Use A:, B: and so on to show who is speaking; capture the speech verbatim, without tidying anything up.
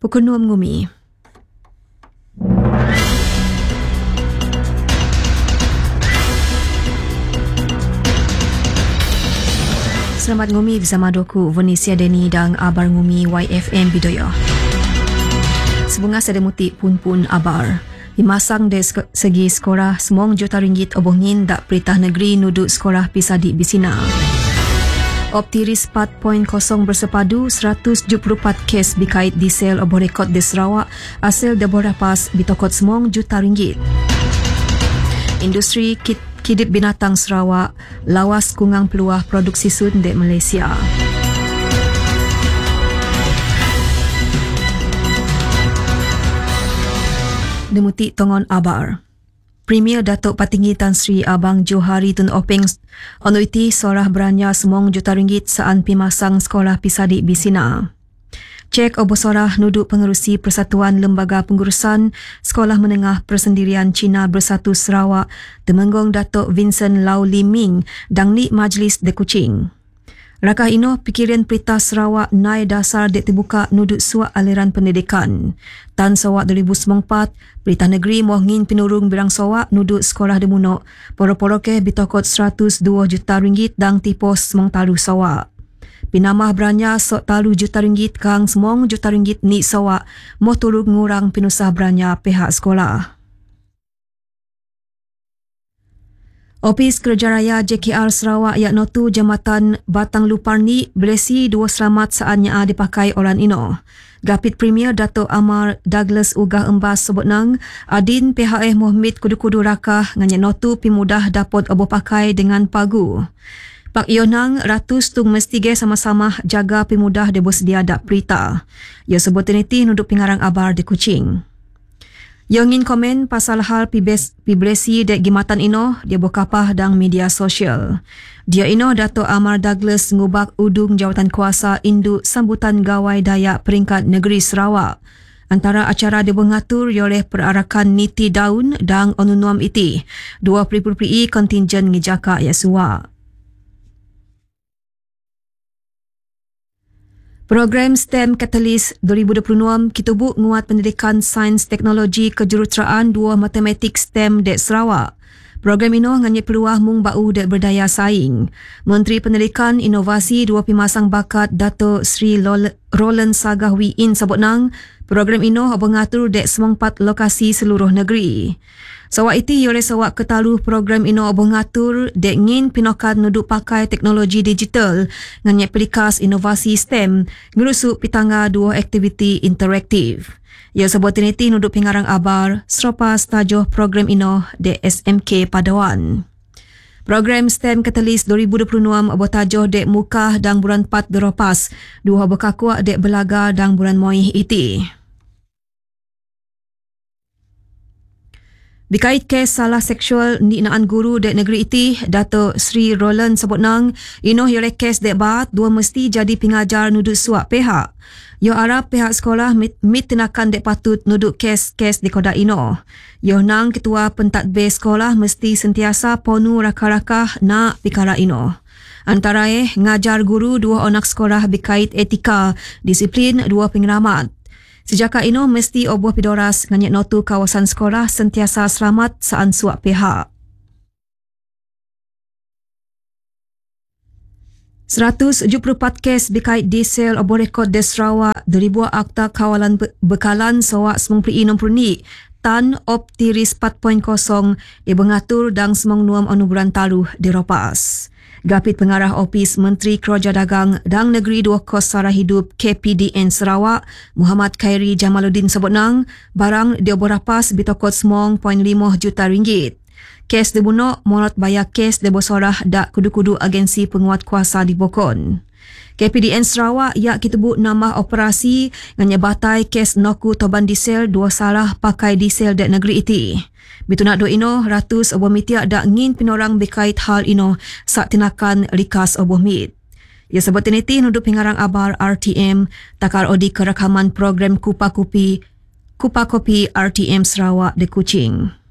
A: Pekenuam Ngumi. Selamat ngumi bersama doku Vanessa Deni dan abar ngumi Y F M Bidoyo. Sebunga sedemuti pun-pun abar. Dimasang dari segi sekolah semong juta ringgit obongin dak Perintah Negeri nuduk sekolah pisadi bisina. Optiris empat titik kosong bersepadu seratus tujuh puluh empat kes bikait diesel oboh rekod di Sarawak hasil deboh rapas bitokot semong juta ringgit. Industri kit Kidip Binatang Sarawak lawas kungang peluah produksi sun di Malaysia. Demuti tongon abar. Premier Datuk Patinggi Tan Sri Abang Johari Tun Openg onuiti sorah beranya semong juta ringgit saan pimasang sekolah pisadi bisina. Cek obo sorah nuduk pengerusi Persatuan Lembaga Pengurusan Sekolah Menengah Persendirian Cina Bersatu Sarawak Temenggong Datuk Vincent Lau Lim Ming dangli Majlis de Kuching. Rakah ino pikiran Perintah Sarawak nai dasar dek terbuka nuduk suak aliran pendidikan. Tan Sarawak dua ribu empat, Perintah Negeri mohngin penurung birang Sarawak nuduk sekolah demunok. Poro-poro ke bitokot seratus dua juta ringgit dang tipos semong talu Sarawak. Pinamah beranya sok talu juta ringgit kang semong juta ringgit ni Sarawak moh turung ngurang pinusah beranya pihak sekolah. Opis Kerja Raya J K R Sarawak yak notu Jambatan Batang Luparni beresi dua selamat saatnya dipakai orang ino. Gapit Premier Datuk Amar Douglas Ugah Embas sebut nang adin P H A Mohmid kudu-kudu rakah nganya notu pimudah dapat obo pakai dengan pagu. Pak Yonang ratus tung mesti ge sama-sama jaga pimudah debo sedia dak perita. Ia sebut teniti nuduk pingarang abar di Kuching. Yang ingin komen pasal hal pibes, pibresi dek gimatan ino, dia bokapah dang media sosial. Dia ino Dato' Amar Douglas ngubak udung jawatan kuasa induk sambutan gawai Dayak peringkat negeri Sarawak. Antara acara dia mengatur oleh perarakan Niti Daun dan onunuam iti, dua peri-peri kontingen ngijaka Yasua. Program STEM Catalyst dua ribu dua puluh enam kitubuk nguat pendidikan sains teknologi kejuruteraan dua matematik STEM dek Sarawak. Program ino nganye peluang mung bau dek berdaya saing. Menteri Pendidikan Inovasi dua pimasang bakat Dato' Sri Roland Sagahwi In sebut nang program ino mengatur dek semong empat lokasi seluruh negeri. Sawak iti oleh sawak ketalu program ino oboh ngatur dek ngin pinokan nuduk pakai teknologi digital nganye perikas inovasi STEM ngerusuk pitanga dua aktiviti interaktif. Ia sebut tiniti nuduk pingarang abar serupa stajoh program ino dek S M K Padawan. Program STEM Catalyst dua ribu dua puluh enam oboh tajoh dek mukah dan bulan empat deropas dua oboh kakuak dek belaga dan bulan moih iti. Bikait kes salah seksual ninaan guru dek negeri iti, Dato' Sri Roland sebut nang ino yore kes dek bat dua mesti jadi pengajar nuduk suak pihak. Yo arab pihak sekolah mit, mit tinakan dek patut nuduk kes-kes di kodak ino. Yo nang ketua pentadbir sekolah mesti sentiasa ponu rakah-rakah nak pikara ino. Antara eh ngajar guru dua anak sekolah bikait etika, disiplin dua pengeramat. Sejak ino mesti oboh pidoras nganyek notu kawasan sekolah sentiasa selamat saan suak pihak. seratus tujuh puluh empat kes bikait diesel oboh rekod di Sarawak dari buah Akta Kawalan Bekalan Sarawak sembilan puluh enam puluh ni tan Optiris empat titik kosong dia mengatur dan semang nuam anuburan taluh diropas. Gapit Pengarah Opis Menteri Keroja Dagang dan Negeri Dua Kos Sara Hidup K P D N Sarawak, Muhammad Khairi Jamaluddin sebut nang barang dia berapas bitokot semong poin lima juta ringgit. Kes dibunok monot bayar kes debo sorah dak kudu-kudu agensi penguat kuasa di Bokon. K P D N Sarawak yak kitubuk nama operasi nganya batai kes noku toban diesel dua salah pakai diesel dek negeri iti. Bitunak do ino ratus oboh mitiak dak ngin pinorang bekait hal ino sak tinakan likas oboh mit. Ia sebut tiniti nuduk pingarang abar R T M takar odi kerakaman program Kupa Kopi Kupa Kopi R T M Sarawak di Kuching.